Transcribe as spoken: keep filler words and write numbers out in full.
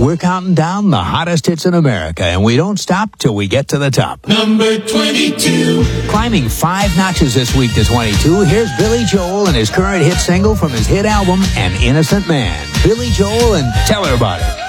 We're counting down the hottest hits in America, and we don't stop till we get to the top. Number twenty-two. Climbing five notches this week to twenty-two, here's Billy Joel and his current hit single from his hit album, An Innocent Man. Billy Joel, and tell her about it.